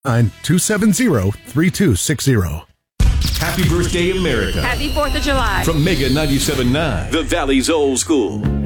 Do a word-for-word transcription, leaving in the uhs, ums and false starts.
nine two seven zero three two six zero. Happy birthday, America. Happy fourth of July. From Mega ninety-seven point nine, the Valley's old school.